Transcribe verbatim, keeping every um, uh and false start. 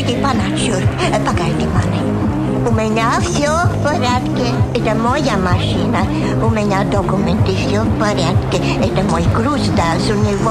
Степанат, Шур, погоди, маны. У меня все в порядке. Это моя машина. У меня документы все в порядке. Это мой груз, да, у него